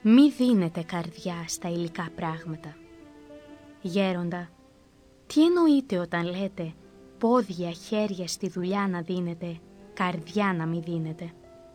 Μη δίνετε καρδιά στα υλικά πράγματα. Γέροντα, τι εννοείτε όταν λέτε πόδια, χέρια στη δουλειά να δίνετε, καρδιά να μη δίνετε?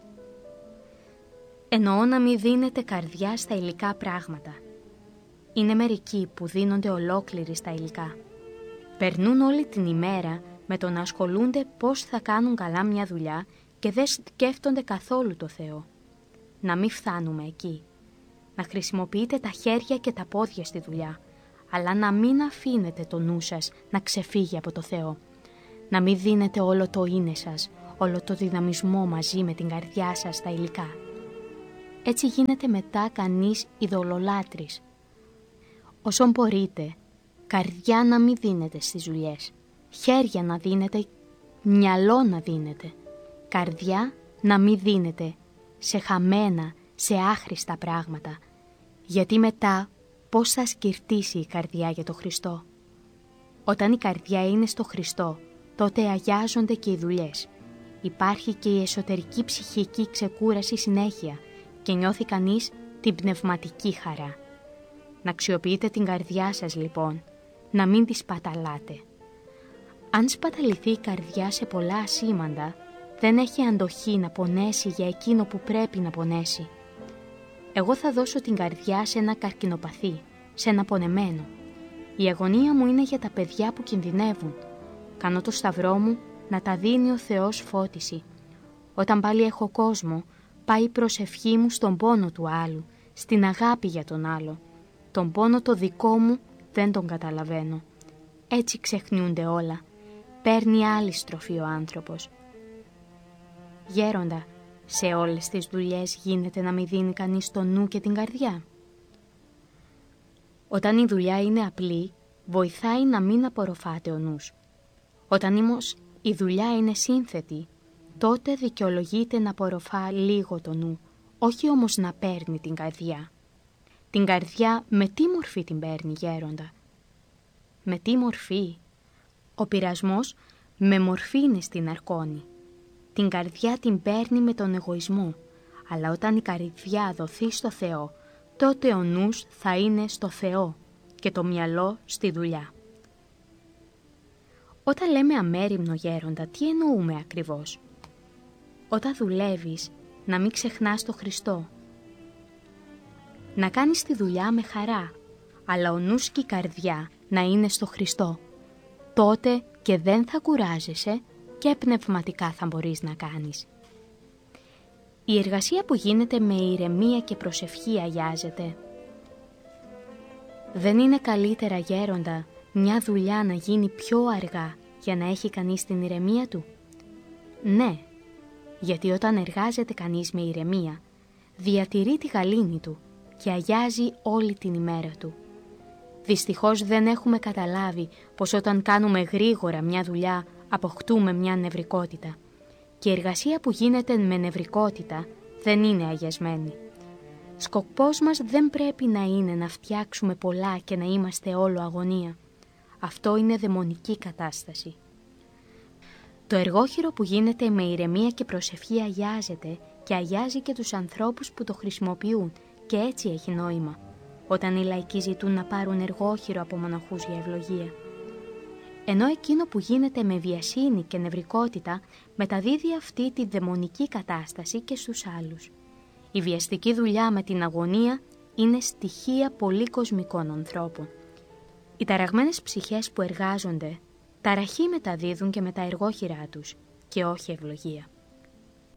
Εννοώ να μη δίνετε καρδιά στα υλικά πράγματα. Είναι μερικοί που δίνονται ολόκληροι στα υλικά. Περνούν όλη την ημέρα με το να ασχολούνται πώς θα κάνουν καλά μια δουλειά και δεν σκέφτονται καθόλου το Θεό. Να μην φτάνουμε εκεί. Να χρησιμοποιείτε τα χέρια και τα πόδια στη δουλειά, αλλά να μην αφήνετε το νου σας να ξεφύγει από το Θεό. Να μην δίνετε όλο το είναι σας, όλο το δυναμισμό μαζί με την καρδιά σας στα υλικά. Έτσι γίνεται μετά κανείς ειδωλολάτρης. Όσον μπορείτε, καρδιά να μην δίνετε στις δουλειές, χέρια να δίνετε, μυαλό να δίνετε, καρδιά να μην δίνετε σε χαμένα, σε άχρηστα πράγματα, γιατί μετά πώς θα σκυρτήσει η καρδιά για το Χριστό? Όταν η καρδιά είναι στο Χριστό, τότε αγιάζονται και οι δουλειές. Υπάρχει και η εσωτερική ψυχική ξεκούραση συνέχεια και νιώθει κανείς την πνευματική χαρά. Να αξιοποιείτε την καρδιά σας λοιπόν, να μην τη σπαταλάτε. Αν σπαταληθεί η καρδιά σε πολλά ασήμαντα, δεν έχει αντοχή να πονέσει για εκείνο που πρέπει να πονέσει. Εγώ θα δώσω την καρδιά σε ένα καρκινοπαθή, σε ένα πονεμένο. Η αγωνία μου είναι για τα παιδιά που κινδυνεύουν. Κάνω το σταυρό μου να τα δίνει ο Θεός φώτιση. Όταν πάλι έχω κόσμο, πάει η προσευχή μου στον πόνο του άλλου, στην αγάπη για τον άλλο. Τον πόνο το δικό μου δεν τον καταλαβαίνω. Έτσι ξεχνιούνται όλα. Παίρνει άλλη στροφή ο άνθρωπος. Γέροντα, σε όλες τις δουλειές γίνεται να μην δίνει κανείς το νου και την καρδιά? Όταν η δουλειά είναι απλή, βοηθάει να μην απορροφάται ο νους. Όταν όμως η δουλειά είναι σύνθετη, τότε δικαιολογείται να απορροφά λίγο το νου, όχι όμως να παίρνει την καρδιά. Την καρδιά με τι μορφή την παίρνει, γέροντα? Με τι μορφή? Ο πειρασμός με μορφή είναι στην αρκώνη. Την καρδιά την παίρνει με τον εγωισμό, αλλά όταν η καρδιά δοθεί στο Θεό, τότε ο νους θα είναι στο Θεό και το μυαλό στη δουλειά. Όταν λέμε αμέριμνο, γέροντα, τι εννοούμε ακριβώς? Όταν δουλεύεις, να μην ξεχνάς το Χριστό. Να κάνεις τη δουλειά με χαρά, αλλά ο νους και η καρδιά να είναι στο Χριστό. Τότε και δεν θα κουράζεσαι και πνευματικά θα μπορείς να κάνεις. Η εργασία που γίνεται με ηρεμία και προσευχή αγιάζεται. Δεν είναι καλύτερα, γέροντα, μια δουλειά να γίνει πιο αργά για να έχει κανείς την ηρεμία του? Ναι, γιατί όταν εργάζεται κανείς με ηρεμία, διατηρεί τη γαλήνη του και αγιάζει όλη την ημέρα του. Δυστυχώς δεν έχουμε καταλάβει πως όταν κάνουμε γρήγορα μια δουλειά αποκτούμε μια νευρικότητα και η εργασία που γίνεται με νευρικότητα δεν είναι αγιασμένη. Σκοπός μας δεν πρέπει να είναι να φτιάξουμε πολλά και να είμαστε όλο αγωνία. Αυτό είναι δαιμονική κατάσταση. Το εργόχειρο που γίνεται με ηρεμία και προσευχή αγιάζεται και αγιάζει και τους ανθρώπους που το χρησιμοποιούν και έτσι έχει νόημα, όταν οι λαϊκοί ζητούν να πάρουν εργόχειρο από μοναχούς για ευλογία. Ενώ εκείνο που γίνεται με βιασύνη και νευρικότητα μεταδίδει αυτή τη δαιμονική κατάσταση και στους άλλους. Η βιαστική δουλειά με την αγωνία είναι στοιχεία πολύ κοσμικών ανθρώπων. Οι ταραγμένες ψυχές που εργάζονται, ταραχή μεταδίδουν και με τα εργόχειρά τους και όχι ευλογία.